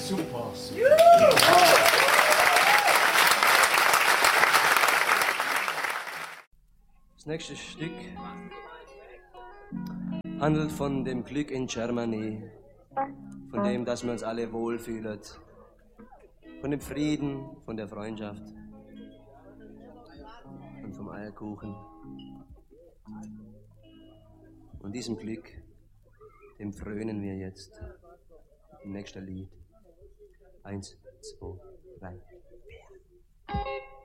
Super. Das nächste Stück handelt von dem Glück in Germany, von dem, dass wir uns alle wohlfühlen, von dem Frieden, von der Freundschaft und vom Eierkuchen. Und diesem Glück, dem frönen wir jetzt im nächsten Lied. 1, 2, 3, 4.